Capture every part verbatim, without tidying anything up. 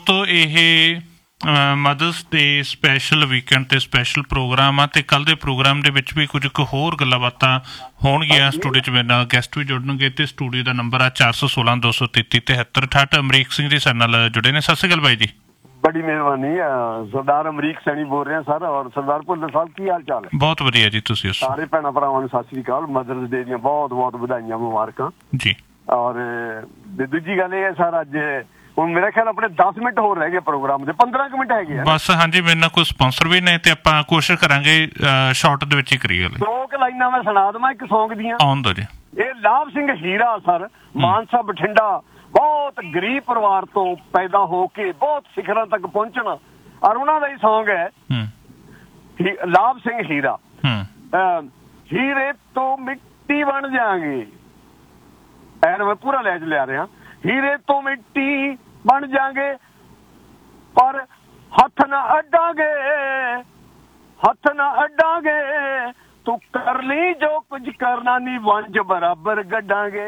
ਤੋਂ ਇਹ ਮਦਰਸ ਡੇ special weekend ਤੇ ਸਪੈਸ਼ਲ ਪ੍ਰੋਗਰਾਮ ਆ ਤੇ ਕੱਲ ਦੇ ਪ੍ਰੋਗਰਾਮ ਦੇ ਵਿੱਚ ਵੀ ਕੁਝ ਕੁ ਹੋਰ ਗੱਲਾਂ ਬਾਤਾਂ ਹੋਣਗੀਆਂ। ਸਟੂਡੀਓ 'ਚ ਮੇਰੇ ਨਾਲ ਗੈਸਟ ਵੀ ਜੁੜਨਗੇ ਤੇ ਸਟੂਡੀਓ ਦਾ ਨੰਬਰ ਆ ਚਾਰ ਸੌ ਸੋਲਾਂ ਦੋ ਸੌ ਤੇਤੀ ਤਿਹੱਤਰ ਅਠਾਹਠ। ਅਮਰੀਕ ਸਿੰਘ ਜੀ ਸਾਡੇ ਨਾਲ ਜੁੜੇ ਨੇ। ਸਤਿ ਸ਼੍ਰੀ ਅਕਾਲ ਬਾਈ ਜੀ। बड़ी मेहरबानी सरदार अमरीक सैनी बोल रहे हैं सर। और सरदार भुल्लर साहब की हाल चाल है? बहुत वधिया जी। तुसीं सारे भैन भरावां नूं सत श्री अकाल। मदर्स डे दी बहुत बहुत ਵਧਾਈਆਂ मुबारकां जी। और दूजी गल ਇਹ है सर ਅੱਜ ਹੁਣ ਮੇਰਾ ਖਿਆਲ ਆਪਣੇ ਦਸ ਮਿੰਟ ਹੋਰ ਰਹਿ ਗਏ ਪ੍ਰੋਗਰਾਮ ਦੇ। ਪੰਦਰਾਂ ਕੁ ਮਿੰਟ ਹੈਗੇ ਆ ਬਸ। ਹਾਂਜੀ ਮੇਰੇ ਨਾਲ ਕੋਈ ਸਪਾਂਸਰ ਵੀ ਨੇ ਤੇ ਆਪਾਂ ਕੋਸ਼ਿਸ਼ ਕਰਾਂਗੇ ਸ਼ਾਰਟ ਦੇ ਵਿੱਚ ਹੀ ਕਰੀਏ। ਦੋ ਕੁ ਲਾਈਨਾਂ ਮੈਂ ਸੁਣਾ ਦੇਵਾਂ ਇੱਕ ਸੌਂਗ ਦੀਆਂ। ਆਉਣ ਦੋ ਜੀ। ਇਹ ਲਾਭ ਸਿੰਘ ਹੀਰਾ ਸਰ ਮਾਨਸਾ ਬਠਿੰਡਾ ਬਹੁਤ ਗਰੀਬ ਪਰਿਵਾਰ ਤੋਂ ਪੈਦਾ ਹੋ ਕੇ ਬਹੁਤ ਸਿਖਰਾਂ ਤੱਕ ਪਹੁੰਚਣਾ ਔਰ ਉਹਨਾਂ ਦਾ ਹੀ ਸੌਂਗ ਹੈ ਲਾਭ ਸਿੰਘ ਹੀਰਾ। ਹੀਰੇ ਤੋਂ ਮਿੱਟੀ ਬਣ ਜਾਵਾਂਗੇ ਐਨ ਮੈਂ ਪੂਰਾ ਲੈ ਚ ਲਿਆ ਰਿਹਾ। ਹੀਰੇ ਤੋਂ ਮਿੱਟੀ ਬਣ ਜਾਵਾਂਗੇ ਪਰ ਹੱਥ ਨਾ ਅੱਡਾਂਗੇ ਹੱਥ ਨਾ ਅੱਡਾਂਗੇ ਤੂੰ ਕਰ ਲਈ ਜੋ ਕੁਝ ਕਰਨਾ ਨੀ ਵੰਜ ਬਰਾਬਰ ਗੱਡਾਂਗੇ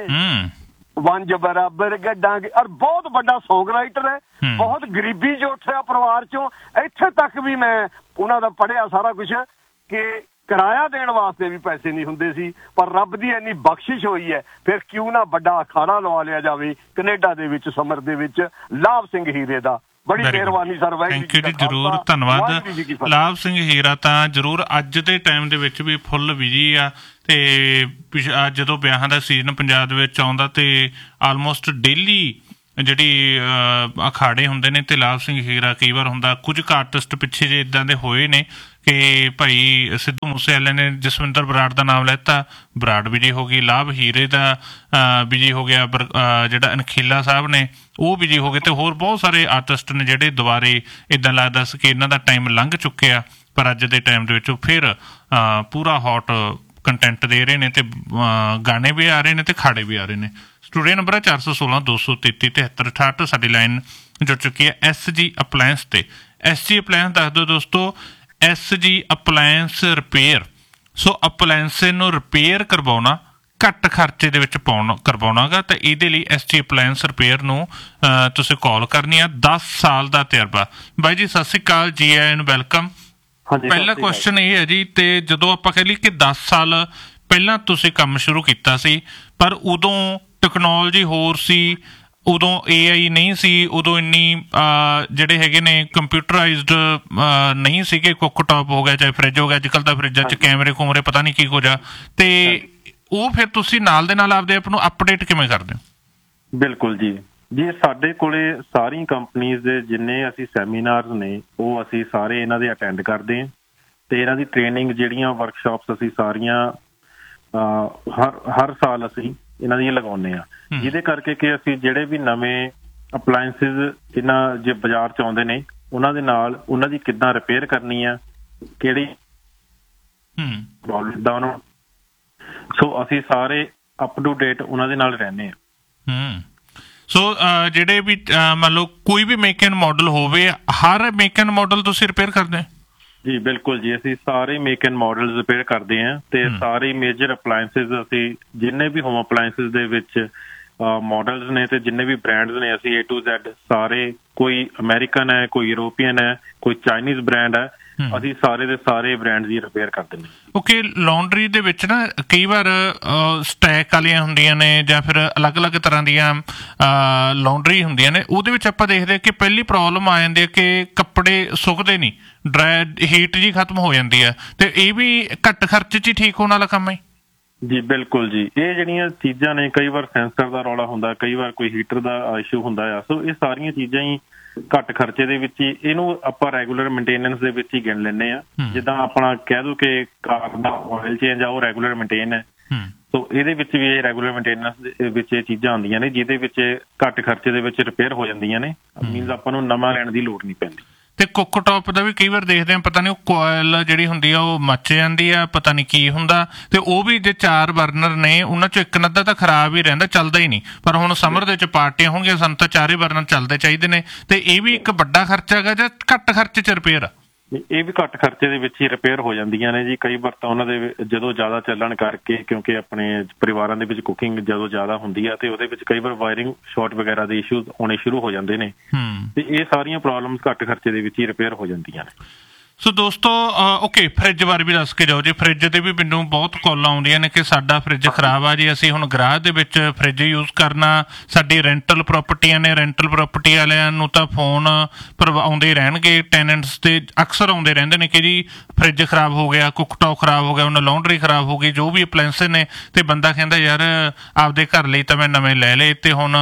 ਵੰਜ ਬਰਾਬਰ ਗੱਡਾਂਗੇ। ਔਰ ਬਹੁਤ ਵੱਡਾ ਸੌਂਗ ਰਾਈਟਰ ਹੈ। ਬਹੁਤ ਗਰੀਬੀ ਚ ਉੱਠਿਆ ਪਰਿਵਾਰ ਚੋਂ ਇੱਥੇ ਤੱਕ ਵੀ ਮੈਂ ਉਹਨਾਂ ਦਾ ਪੜ੍ਹਿਆ ਸਾਰਾ ਕੁਛ ਕਿ ਕਿਰਾਇਆ ਦੇਣ ਵਾਸਤੇ ਵੀ ਪੈਸੇ ਨਹੀਂ ਹੁੰਦੇ ਸੀ ਪਰ ਰੱਬ ਦੀ ਇੰਨੀ ਬਖਸ਼ਿਸ਼ ਹੋਈ ਹੈ ਫਿਰ ਕਿਉਂ ਨਾ ਵੱਡਾ ਅਖਾੜਾ ਲਵਾ ਲਿਆ ਜਾਵੇ ਕੈਨੇਡਾ ਦੇ ਵਿੱਚ ਸਮਰ ਦੇ ਵਿੱਚ ਲਾਭ ਸਿੰਘ ਹੀਰੇ ਦਾ। ਬੜੀ ਮਿਹਰਬਾਨੀ ਸਰ। ਥੈਂਕ ਯੂ ਜੀ। ਜ਼ਰੂਰ ਧੰਨਵਾਦ। ਲਾਭ ਸਿੰਘ ਹੀਰਾ ਤਾਂ ਜ਼ਰੂਰ ਅੱਜ ਦੇ ਟਾਈਮ ਦੇ ਵਿੱਚ ਵੀ ਫੁੱਲ ਬਿਜੀ ਆ ਤੇ ਜਦੋਂ ਵਿਆਹਾਂ ਦਾ ਸੀਜ਼ਨ ਪੰਜਾਬ ਦੇ ਵਿੱਚ ਆਉਂਦਾ ਤੇ ਆਲਮੋਸਟ ਡੇਲੀ ਜਿਹੜੀ ਅਖਾੜੇ ਹੁੰਦੇ ਨੇ ਤੇ ਲਾਭ ਸਿੰਘ ਹੀਰਾ ਕਈ ਵਾਰ ਹੁੰਦਾ। ਕੁਝ ਕੁ ਆਰਟਿਸਟ ਪਿੱਛੇ ਜੇ ਇੱਦਾਂ ਦੇ ਹੋਏ ਨੇ ਕਿ ਭਾਈ ਸਿੱਧੂ ਮੂਸੇਵਾਲੇ ਨੇ ਜਸਵਿੰਦਰ ਬਰਾੜ ਦਾ ਨਾਮ ਲੈਤਾ, ਬਰਾੜ ਵਿਜੇ ਹੋ ਗਈ। ਲਾਭ ਹੀਰੇ ਦਾ ਵਿਜੇ ਹੋ ਗਿਆ। ਜਿਹੜਾ ਅਨਖੀਲਾ ਸਾਹਿਬ ਨੇ ਉਹ ਵਿਜੇ ਹੋ ਗਏ ਤੇ ਹੋਰ ਬਹੁਤ ਸਾਰੇ ਆਰਟਿਸਟ ਨੇ ਜਿਹੜੇ ਦੁਬਾਰੇ ਇੱਦਾਂ ਲੱਗਦਾ ਸੀ ਕਿ ਇਹਨਾਂ ਦਾ ਟਾਈਮ ਲੰਘ ਚੁੱਕਿਆ ਪਰ ਅੱਜ ਦੇ ਟਾਈਮ ਦੇ ਵਿੱਚ ਉਹ ਫਿਰ ਪੂਰਾ ਹੌਟ ਕੰਟੈਂਟ ਦੇ ਰਹੇ ਨੇ ਤੇ ਗਾਣੇ ਵੀ ਆ ਰਹੇ ਨੇ ਤੇ ਖਾੜੇ ਵੀ ਆ ਰਹੇ ਨੇ। ਸਟੂਡੀਓ ਨੰਬਰ ਹੈ ਚਾਰ ਸੌ ਸੋਲਾਂ ਦੋ ਸੌ ਤੇਤੀ ਤਿਹੱਤਰ ਅਠਾਹਠ। ਸਾਡੀ ਲਾਈਨ ਜੁੜ ਚੁੱਕੀ ਹੈ ਐਸ ਜੀ ਅਪਲਾਇੰਸ ਤੇ। ਐਸ ਜੀ ਅਪਲਾਇੰਸ ਦੱਸ ਦਿਓ ਦੋਸਤੋ। ਐਸ ਜੀ ਅਪਲਾਇੰਸ ਰਿਪੇਅਰ। ਸੋ ਅਪਲਾਇੰਸ ਨੂੰ ਰਿਪੇਅਰ ਕਰਵਾਉਣਾ ਘੱਟ ਖਰਚੇ ਦੇ ਵਿੱਚ ਪਾਉਣਾ ਕਰਵਾਉਣਾ ਗਾ ਤਾਂ ਇਹਦੇ ਲਈ ਐਸ ਜੀ ਅਪਲਾਇੰਸ ਰਿਪੇਅਰ ਨੂੰ ਤੁਸੀਂ ਕਾਲ ਕਰਨੀ ਆ। ਦਸ ਸਾਲ ਦਾ ਤਜਰਬਾ। ਬਾਈ ਜੀ ਸਤਿ ਸ਼੍ਰੀ ਅਕਾਲ, ਜੀ ਆਇਆਂ ਨੂੰ, ਵੈਲਕਮ। ਪਹਿਲਾ ਕੁਐਸਚਨ ਇਹ ਹੈ ਜੀ ਤੇ ਜਦੋਂ ਆਪਾਂ ਕਹਿ ਲਈਏ ਕਿ ਦਸ ਸਾਲ ਪਹਿਲਾਂ ਤੁਸੀਂ ਕੰਮ ਸ਼ੁਰੂ ਕੀਤਾ ਸੀ ਪਰ ਉਦੋਂ ਟੈਕਨੋਲੋਜੀ ਹੋਰ ਸੀ, ਉਦੋਂ ਏ ਆਈ ਨਹੀਂ ਸੀ, ਉਦੋਂ ਇੰਨੀ ਜਿਹੜੇ ਹੈਗੇ ਨੇ ਕੰਪਿਊਟਰਾਈਜ਼ਡ ਨਹੀਂ ਸੀਗੇ। ਕੁੱਕ ਟਾਪ ਹੋ ਗਿਆ ਚਾਹੇ ਫਰਿੱਜ ਹੋ ਗਿਆ। ਅੱਜ ਕੱਲ੍ਹ ਤਾਂ ਫਰਿੱਜਾਂ 'ਚ ਕੈਮਰੇ ਕੁਮਰੇ ਪਤਾ ਨਹੀਂ ਕੀ ਕੁਝ ਆ ਤੇ ਉਹ ਫਿਰ ਤੁਸੀਂ ਨਾਲ ਦੇ ਨਾਲ ਆਪਦੇ ਆਪ ਨੂੰ ਅਪਡੇਟ ਕਿਵੇਂ ਕਰਦੇ ਹੋ? ਬਿਲਕੁਲ ਜੀ। ਜੀ ਸਾਡੇ ਕੋਲੇ ਸਾਰੀ ਕੰਪਨੀਜ਼ ਦੇ ਜਿੰਨੇ ਅਸੀਂ ਸੈਮੀਨਾਰਸ ਨੇ ਉਹ ਅਸੀਂ ਸਾਰੇ ਇਹਨਾਂ ਦੇ ਅਟੈਂਡ ਕਰਦੇ ਹਾਂ ਤੇ ਇਹਨਾਂ ਦੀ ਟ੍ਰੇਨਿੰਗ ਜਿਹੜੀਆਂ ਵਰਕਸ਼ਾਪਸ ਅਸੀਂ ਸਾਰੀਆਂ ਹਰ ਹਰ ਸਾਲ ਅਸੀਂ ਇਹਨਾਂ ਦੀਆਂ ਲਗਾਉਂਦੇ ਹਾਂ ਜਿਹਦੇ ਕਰਕੇ ਕਿ ਅਸੀਂ ਜਿਹੜੇ ਵੀ ਨਵੇਂ ਅਪਲਾਇੰਸਿਸ ਇਹਨਾਂ ਜੇ ਬਾਜ਼ਾਰ 'ਚ ਆਉਂਦੇ ਨੇ ਉਹਨਾਂ ਦੇ ਨਾਲ ਉਹਨਾਂ ਦੀ ਕਿੱਦਾਂ ਰਿਪੇਅਰ ਕਰਨੀ ਆ ਕਿਹੜੀ ਪ੍ਰੋਬਲਮ ਉਹਨਾਂ ਸੋ ਅਸੀਂ ਸਾਰੇ ਅਪ ਟੂ ਡੇਟ ਉਹਨਾਂ ਦੇ ਨਾਲ ਰਹਿੰਦੇ ਹਾਂ। ਸੋ ਜਿਹੜੇ ਵੀ ਮੰਨ ਲਓ ਕੋਈ ਵੀ ਮੇਕ ਐਂਡ ਮਾਡਲ ਹੋਵੇ ਹਰ ਮੇਕ ਐਂਡ ਮਾਡਲ ਤੁਸੀਂ ਰਿਪੇਅਰ ਕਰਦੇ ਹੋ? ਜੀ ਬਿਲਕੁਲ ਜੀ। ਅਸੀਂ ਸਾਰੇ ਮੇਕ ਐਂਡ ਮਾਡਲ ਰਿਪੇਅਰ ਕਰਦੇ ਹਾਂ ਤੇ ਸਾਰੇ ਮੇਜਰ ਅਪਲਾਇੰਸਿਸ ਅਸੀਂ ਜਿੰਨੇ ਵੀ ਹੋਮ ਅਪਲਾਇੰਸਿਸ ਦੇ ਵਿੱਚ ਮਾਡਲਸ ਨੇ ਤੇ ਜਿੰਨੇ ਵੀ ਬ੍ਰਾਂਡਸ ਨੇ ਅਸੀਂ ਏ ਟੂ ਜ਼ੈਡ ਸਾਰੇ, ਕੋਈ ਅਮੈਰੀਕਨ ਹੈ, ਕੋਈ ਯੂਰੋਪੀਅਨ ਹੈ, ਕੋਈ ਚਾਈਨੀਜ਼ ਬ੍ਰਾਂਡ ਹੈ, ਅਸੀਂ ਸਾਰੇ ਦੇ ਸਾਰੇ ਬ੍ਰਾਂਡ ਦੀ ਰਿਪੇਅਰ ਕਰਦੇ ਨੇ। ਓਕੇ। ਲਾਂਡਰੀ ਦੇ ਵਿੱਚ ਨਾ ਕਈ ਵਾਰ ਸਟੈਕ ਵਾਲੀਆਂ ਹੁੰਦੀਆਂ ਨੇ ਜਾਂ ਫਿਰ ਅਲੱਗ-ਅਲੱਗ ਤਰ੍ਹਾਂ ਦੀਆਂ ਲਾਂਡਰੀ ਹੁੰਦੀਆਂ ਨੇ ਉਹਦੇ ਵਿੱਚ ਆਪਾਂ ਦੇਖਦੇ ਕਿ ਪਹਿਲੀ ਪ੍ਰੋਬਲਮ ਆ ਜਾਂਦੀ ਹੈ ਕਿ ਕੱਪੜੇ ਸੁੱਕਦੇ ਨਹੀਂ, ਡਰਾਈ ਹੀਟ ਜੀ ਖਤਮ ਹੋ ਜਾਂਦੀ ਹੈ ਤੇ ਇਹ ਵੀ ਘੱਟ ਖਰਚੇ 'ਚ ਹੀ ਠੀਕ ਹੋਣ ਵਾਲਾ ਕੰਮ ਹੈ ਜੀ। ਬਿਲਕੁਲ ਜੀ। ਇਹ ਜਿਹੜੀਆਂ ਚੀਜ਼ਾਂ ਨੇ ਕਈ ਵਾਰ ਸੈਂਸਰ ਦਾ ਰੌਲਾ ਹੁੰਦਾ, ਕਈ ਵਾਰ ਕੋਈ ਹੀਟਰ ਦਾ ਇਸ਼ੂ ਹੁੰਦਾ ਆ। ਸੋ ਇਹ ਸਾਰੀਆਂ ਚੀਜ਼ਾਂ ਹੀ ਘੱਟ ਖਰਚੇ ਦੇ ਵਿੱਚ ਹੀ ਇਹਨੂੰ ਆਪਾਂ ਰੈਗੂਲਰ ਮੇਨਟੇਨੈਂਸ ਦੇ ਵਿੱਚ ਹੀ ਗਿਣ ਲੈਂਦੇ ਹਾਂ। ਜਿੱਦਾਂ ਆਪਣਾ ਕਹਿ ਦਓ ਕਿ ਕਾਰ ਦਾ ਆਇਲ ਚੇਂਜ ਆ ਉਹ ਰੈਗੂਲਰ ਮੇਨਟੇਨ ਹੈ। ਸੋ ਇਹਦੇ ਵਿੱਚ ਵੀ ਇਹ ਰੈਗੂਲਰ ਮੇਨਟੇਨੈਂਸ ਦੇ ਵਿੱਚ ਇਹ ਚੀਜ਼ਾਂ ਆਉਂਦੀਆਂ ਨੇ ਜਿਹਦੇ ਵਿੱਚ ਘੱਟ ਖਰਚੇ ਦੇ ਵਿੱਚ ਰਿਪੇਅਰ ਹੋ ਜਾਂਦੀਆਂ ਨੇ। ਮੀਨਜ਼ ਆਪਾਂ ਨੂੰ ਨਵਾਂ ਲੈਣ ਦੀ ਲੋੜ ਨਹੀਂ ਪੈਂਦੀ। ਤੇ ਕੁੱਕ ਟਾਪ ਦਾ ਵੀ ਕਈ ਵਾਰ ਦੇਖਦੇ ਆ ਪਤਾ ਨਹੀਂ ਉਹ ਕੋਇਲ ਜਿਹੜੀ ਹੁੰਦੀ ਆ ਉਹ ਮੱਚ ਜਾਂਦੀ ਆ, ਪਤਾ ਨਹੀਂ ਕੀ ਹੁੰਦਾ ਤੇ ਉਹ ਵੀ ਜੇ ਚਾਰ ਬਰਨਰ ਨੇ ਉਹਨਾਂ ਚੋਂ ਇੱਕ ਨੱਦਾ ਤਾਂ ਖਰਾਬ ਹੀ ਰਹਿੰਦਾ, ਚੱਲਦਾ ਹੀ ਨਹੀਂ। ਪਰ ਹੁਣ ਸਮਰ ਦੇ ਵਿੱਚ ਪਾਰਟੀਆਂ ਹੋਣਗੀਆਂ ਸਾਨੂੰ ਤਾਂ ਚਾਰੇ ਬਰਨਰ ਚੱਲਦੇ ਚਾਹੀਦੇ ਨੇ ਤੇ ਇਹ ਵੀ ਇੱਕ ਵੱਡਾ ਖਰਚਾ ਹੈਗਾ ਜਾਂ ਘੱਟ ਖਰਚੇ 'ਚ ਰਿਪੇਅਰ ਆ? ਇਹ ਵੀ ਘੱਟ ਖਰਚੇ ਦੇ ਵਿੱਚ ਹੀ ਰਿਪੇਅਰ ਹੋ ਜਾਂਦੀਆਂ ਨੇ ਜੀ। ਕਈ ਵਾਰ ਤਾਂ ਉਹਨਾਂ ਦੇ ਜਦੋਂ ਜ਼ਿਆਦਾ ਚੱਲਣ ਕਰਕੇ, ਕਿਉਂਕਿ ਆਪਣੇ ਪਰਿਵਾਰਾਂ ਦੇ ਵਿੱਚ ਕੁਕਿੰਗ ਜਦੋਂ ਜ਼ਿਆਦਾ ਹੁੰਦੀ ਆ ਤੇ ਉਹਦੇ ਵਿੱਚ ਕਈ ਵਾਰ ਵਾਇਰਿੰਗ ਸ਼ਾਰਟ ਵਗੈਰਾ ਦੇ ਇਸ਼ੂਜ਼ ਆਉਣੇ ਸ਼ੁਰੂ ਹੋ ਜਾਂਦੇ ਨੇ ਤੇ ਇਹ ਸਾਰੀਆਂ ਪ੍ਰੋਬਲਮਸ ਘੱਟ ਖਰਚੇ ਦੇ ਵਿੱਚ ਹੀ ਰਿਪੇਅਰ ਹੋ ਜਾਂਦੀਆਂ ਨੇ। ਸੋ ਦੋਸਤੋ ਓਕੇ, ਫਰਿੱਜ ਬਾਰੇ ਵੀ ਦੱਸ ਕੇ ਜਾਓ ਜੀ। ਫਰਿੱਜ ਦੇ ਵੀ ਮੈਨੂੰ ਬਹੁਤ ਕਾਲਾਂ ਆਉਂਦੀਆਂ ਨੇ ਕਿ ਸਾਡਾ ਫਰਿੱਜ ਖਰਾਬ ਆ ਜੀ, ਅਸੀਂ ਹੁਣ ਗਰਾਜ ਦੇ ਵਿੱਚ ਫਰਿੱਜ ਯੂਜ਼ ਕਰਨਾ। ਸਾਡੀ ਰੈਂਟਲ ਪ੍ਰਾਪਰਟੀਆਂ ਨੇ, ਰੈਂਟਲ ਪ੍ਰਾਪਰਟੀ ਵਾਲਿਆਂ ਨੂੰ ਤਾਂ ਫੋਨ ਪਰ ਆਉਂਦੇ ਰਹਿਣਗੇ, ਟੈਨੈਂਟਸ ਦੇ ਅਕਸਰ ਆਉਂਦੇ ਰਹਿੰਦੇ ਨੇ ਕਿ ਜੀ ਫਰਿੱਜ ਖਰਾਬ ਹੋ ਗਿਆ, ਕੁੱਕਟਾਪ ਖਰਾਬ ਹੋ ਗਿਆ, ਉਹਨਾਂ ਲਾਉਂਡਰੀ ਖਰਾਬ ਹੋ ਗਈ, ਜੋ ਵੀ ਅਪਲਾਇੰਸ ਨੇ। ਤੇ ਬੰਦਾ ਕਹਿੰਦਾ ਯਾਰ ਆਪਦੇ ਘਰ ਲਈ ਤਾਂ ਮੈਂ ਨਵੇਂ ਲੈ ਲਏ ਤੇ ਹੁਣ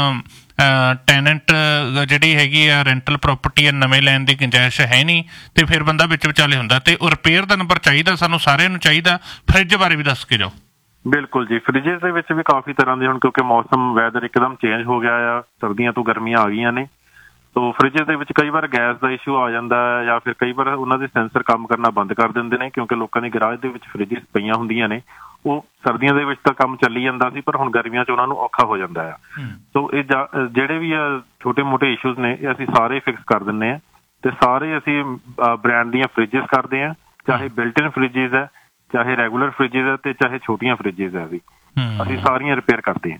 ਟੈਨੈਂਟ ਜਿਹੜੀ ਹੈਗੀ ਆ ਰੈਂਟਲ ਪ੍ਰਾਪਰਟੀ ਆ ਨਵੇਂ ਲੈਣ ਦੀ ਗੁੰਜਾਇਸ਼ ਹੈ ਨਹੀਂ, ਤੇ ਫਿਰ ਬੰਦਾ ਵਿੱਚ ਵਿਚਾਲੇ ਹੁੰਦਾ। ਤੇ ਉਹ ਰਿਪੇਅਰ ਦਾ ਨੰਬਰ ਚਾਹੀਦਾ ਸਾਨੂੰ ਸਾਰਿਆਂ ਨੂੰ ਚਾਹੀਦਾ। ਫਰਿੱਜ ਬਾਰੇ ਵੀ ਦੱਸ ਕੇ ਜਾਓ। ਬਿਲਕੁਲ ਜੀ, ਫਰਿੱਜਸ ਦੇ ਵਿੱਚ ਵੀ ਕਾਫੀ ਤਰ੍ਹਾਂ ਦੇ ਹੁਣ, ਕਿਉਂਕਿ ਮੌਸਮ ਵੈਦਰ ਇੱਕਦਮ ਚੇਂਜ ਹੋ ਗਿਆ ਆ, ਸਰਦੀਆਂ ਤੋਂ ਗਰਮੀਆਂ ਆ ਗਈਆਂ ਨੇ, ਤੋ ਫਰਿੱਜਸ ਦੇ ਵਿੱਚ ਕਈ ਵਾਰ ਗੈਸ ਦਾ ਇਸ਼ੂ ਆ ਜਾਂਦਾ ਹੈ ਜਾਂ ਫਿਰ ਕਈ ਵਾਰ ਉਹਨਾਂ ਦੇ ਸੈਂਸਰ ਕੰਮ ਕਰਨਾ ਬੰਦ ਕਰ ਦਿੰਦੇ ਨੇ, ਕਿਉਂਕਿ ਲੋਕਾਂ ਦੀ ਗਰਾਜ ਦੇ ਵਿੱਚ ਫਰਿੱਜਸ ਪਈਆਂ ਹੁੰਦੀਆਂ ਨੇ। ਉਹ ਸਰਦੀਆਂ ਦੇ ਵਿੱਚ ਤਾਂ ਕੰਮ ਚੱਲੀ ਜਾਂਦਾ ਸੀ, ਪਰ ਹੁਣ ਗਰਮੀਆਂ 'ਚ ਉਹਨਾਂ ਨੂੰ ਔਖਾ ਹੋ ਜਾਂਦਾ ਆ। ਸੋ ਇਹ ਜਿਹੜੇ ਵੀ ਆ ਛੋਟੇ ਮੋਟੇ ਇਸ਼ੂਜ਼ ਨੇ ਇਹ ਅਸੀਂ ਸਾਰੇ ਫਿਕਸ ਕਰ ਦਿੰਦੇ ਹਾਂ ਤੇ ਸਾਰੇ ਅਸੀਂ ਬ੍ਰਾਂਡ ਦੀਆਂ ਫਰਿੱਜਸ ਕਰਦੇ ਹਾਂ, ਚਾਹੇ ਬਿਲਟ ਇਨ ਫਰਿੱਜਸ ਹੈ, ਚਾਹੇ ਰੈਗੂਲਰ ਫਰਿੱਜਸ ਹੈ ਤੇ ਚਾਹੇ ਛੋਟੀਆਂ ਫਰਿੱਜਸ ਹੈ, ਵੀ ਅਸੀਂ ਸਾਰੀਆਂ ਰਿਪੇਅਰ ਕਰਦੇ ਹਾਂ।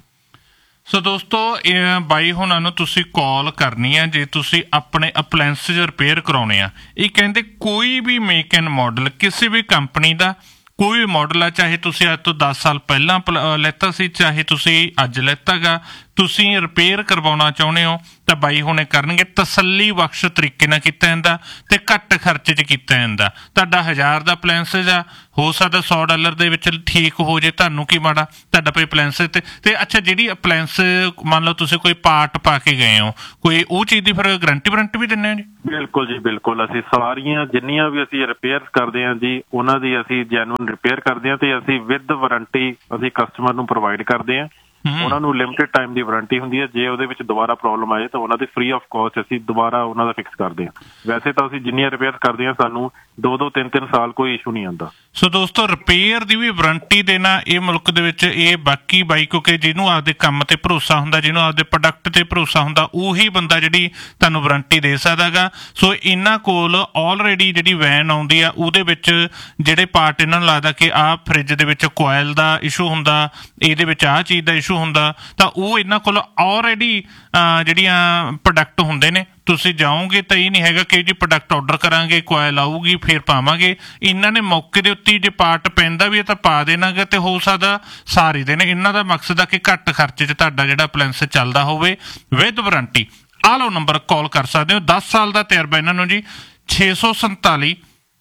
ਸੋ ਦੋਸਤੋ ਬਾਈ ਹੁਣਾਂ ਨੂੰ ਤੁਸੀਂ ਕਾਲ ਕਰਨੀ ਆ ਜੇ ਤੁਸੀਂ ਆਪਣੇ ਅਪਲਾਇੰਸਿਸ ਰਿਪੇਅਰ ਕਰਾਉਣੇ ਆ। ਇਹ ਕਹਿੰਦੇ ਕੋਈ ਵੀ ਮੇਕ ਐਂਡ ਮਾਡਲ ਕਿਸੇ ਵੀ ਕੰਪਨੀ ਦਾ ਕੋਈ ਵੀ ਮਾਡਲ ਆ, ਚਾਹੇ ਤੁਸੀਂ ਅੱਜ ਤੋਂ ਦਸ ਸਾਲ ਪਹਿਲਾਂ ਲੈਤਾ ਸੀ, ਚਾਹੇ ਤੁਸੀਂ ਅੱਜ ਲੈਤਾ ਗਾ, ਤੁਸੀਂ ਰਿਪੇਅਰ ਕਰਵਾਉਣਾ ਚਾਹੁੰਦੇ ਹੋ ਤਾਂ ਬਾਈ ਹੁਣੇ ਕਰਨਗੇ। ਤਸੱਲੀ ਬਖਸ਼ ਤਰੀਕੇ ਨਾਲ ਕੀਤਾ ਜਾਂਦਾ ਤੇ ਘੱਟ ਖਰਚੇ 'ਚ ਕੀਤਾ ਜਾਂਦਾ। ਤੁਹਾਡਾ ਹਜ਼ਾਰ ਦਾ ਅਪਲਾਇੰਸਿਸ ਆ, ਹੋ ਸਕਦਾ ਸੌ ਡਾਲਰ ਦੇ ਵਿੱਚ ਠੀਕ ਹੋ ਜੇ, ਤੁਹਾਨੂੰ ਕੀ ਮਾੜਾ, ਤੁਹਾਡਾ ਕੋਈ ਅਪਲਾਇੰਸਿਸ ਤੇ ਤੇ ਅੱਛਾ ਜਿਹੜੀ ਅਪਲਾਇੰਸ ਮੰਨ ਲਓ ਤੁਸੀਂ ਕੋਈ ਪਾਰਟ ਪਾ ਕੇ ਗਏ ਹੋ, ਕੋਈ ਉਹ ਚੀਜ਼ ਦੀ ਫਿਰ ਗਰੰਟੀ ਵਾਰੰਟੀ ਵੀ ਦਿੰਦੇ ਹੋ ਜੀ? ਬਿਲਕੁਲ ਜੀ, ਬਿਲਕੁਲ। ਅਸੀਂ ਸਾਰੀਆਂ ਜਿੰਨੀਆਂ ਵੀ ਅਸੀਂ ਰਿਪੇਅਰ ਕਰਦੇ ਹਾਂ ਜੀ, ਉਹਨਾਂ ਦੀ ਅਸੀਂ ਜੈਨੂਅਨ ਰਿਪੇਅਰ ਕਰਦੇ ਹਾਂ ਤੇ ਅਸੀਂ ਵਿਦ ਵਾਰੰਟੀ ਅਸੀਂ ਕਸਟਮਰ ਨੂੰ ਪ੍ਰੋਵਾਈਡ ਕਰਦੇ ਹਾਂ। ਉਹਨਾਂ ਨੂੰ ਲਿਮਿਟਡ ਟਾਈਮ ਦੀ ਵਾਰੰਟੀ ਹੁੰਦੀ ਹੈ। ਜੇ ਉਹਦੇ ਵਿੱਚ ਦੁਬਾਰਾ ਪ੍ਰੋਬਲਮ ਆਏ ਤਾਂ ਉਹਨਾਂ ਦੇ ਫ੍ਰੀ ਆਫ ਕਾਸਟ ਅਸੀਂ ਦੁਬਾਰਾ ਉਹਨਾਂ ਦਾ ਫਿਕਸ ਕਰਦੇ ਹਾਂ। ਵੈਸੇ ਤਾਂ ਅਸੀਂ ਜਿੰਨੀਆਂ ਰਿਪੇਅਰ ਕਰਦੇ ਹਾਂ ਸਾਨੂੰ ਦੋ ਦੋ ਤਿੰਨ ਤਿੰਨ ਸਾਲ ਕੋਈ ਇਸ਼ੂ ਨਹੀਂ ਆਉਂਦਾ। ਸੋ ਦੋਸਤੋ ਰਿਪੇਅਰ ਦੀ ਵੀ ਵਾਰੰਟੀ ਦੇਣਾ ਇਹ ਮੁਲਕ ਦੇ ਵਿੱਚ ਇਹ ਬਾਕੀ ਬਾਈ, ਕਿਉਂਕਿ ਜਿਹਨੂੰ ਆਪਦੇ ਕੰਮ ਤੇ ਭਰੋਸਾ ਹੁੰਦਾ, ਜਿਹਨੂੰ ਆਪਦੇ ਪ੍ਰੋਡਕਟ ਤੇ ਭਰੋਸਾ ਹੁੰਦਾ, ਉਹੀ ਬੰਦਾ ਜਿਹੜੀ ਤੁਹਾਨੂੰ ਵਾਰੰਟੀ ਦੇ ਸਕਦਾ ਗਾ। ਸੋ ਇਹਨਾਂ ਕੋਲ ਆਲਰੇਡੀ ਜਿਹੜੀ ਵੈਨ ਆਉਂਦੀ ਆ ਉਹਦੇ ਵਿੱਚ ਜਿਹੜੇ ਪਾਰਟ ਇਹਨਾਂ ਨੂੰ ਲੱਗਦਾ ਕਿ ਆਹ ਫਰਿੱਜ ਦੇ ਵਿੱਚ ਕੋਇਲ ਦਾ ਇਸ਼ੂ ਹੁੰਦਾ, ਇਹਦੇ ਵਿੱਚ ਆਹ ਚੀਜ਼ ਦਾ ਇਸ਼ੂ ਹੁੰਦਾ, ਤਾਂ ਉਹ ਇਹਨਾਂ ਕੋਲ ਆਲਰੇਡੀ ਜਿਹੜੀਆਂ ਪ੍ਰੋਡਕਟ ਹੁੰਦੇ ਨੇ। ਤੁਸੀਂ ਜਾਓਗੇ ਤਾਂ ਇਹ ਨਹੀਂ ਹੈਗਾ ਕਿ ਜੀ ਪ੍ਰੋਡਕਟ ਆਰਡਰ ਕਰਾਂਗੇ, ਕੋਇਲ ਆਊਗੀ ਫਿਰ ਪਾਵਾਂਗੇ। ਇਹਨਾਂ ਨੇ ਮੌਕੇ ਦੇ ਉੱਤੇ ਜੇ ਪਾਰਟ ਪੈਂਦਾ ਵੀ ਹੈ ਤਾਂ ਪਾ ਦੇਣਾਗਾ ਤੇ ਹੋ ਸਕਦਾ ਸਾਰੇ ਦੇਣ। ਇਹਨਾਂ ਦਾ ਮਕਸਦ ਆ ਕਿ ਘੱਟ ਖਰਚੇ 'ਚ ਤੁਹਾਡਾ ਜਿਹੜਾ ਅਪਲਾਇੰਸ ਚੱਲਦਾ ਹੋਵੇ ਵਿਦ ਵਾਰੰਟੀ। ਆਹ ਲਓ ਨੰਬਰ ਕਾਲ ਕਰ ਸਕਦੇ ਹੋ। ਦਸ ਸਾਲ ਦਾ ਤਜਰਬਾ ਇਹਨਾਂ ਨੂੰ ਜੀ। ਛੇ ਸੌ ਸੰਤਾਲੀ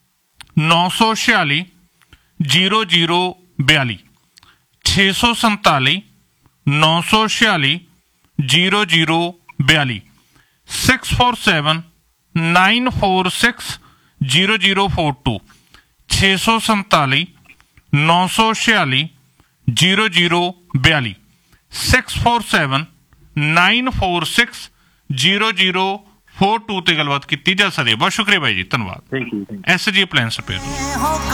ਨੌ ਸੌ ਛਿਆਲੀ ਜੀਰੋ ਜੀਰੋ ਬਿਆਲੀ ਛੇ ਸੌ ਸੰਤਾਲੀ ਨੌ ਸੌ ਛਿਆਲੀ ਜੀਰੋ ਜੀਰੋ ਬਿਆਲੀ six four seven nine four six zero zero four two ਛੇ ਸੌ ਸੰਤਾਲੀ ਨੌ ਸੌ ਛਿਆਲੀ ਜੀਰੋ ਜੀਰੋ ਬਿਆਲੀ six four seven nine four six zero zero four two ਤੇ ਗੱਲਬਾਤ ਕੀਤੀ ਜਾ ਸਕਦੀ ਹੈ। ਬਹੁਤ ਸ਼ੁਕਰੀਆ ਬਾਈ ਜੀ, ਧੰਨਵਾਦ। Thank you. ਐਸ ਜੀ ਅਪਲਾਇੰਸ ਰਿਪੇਅਰ।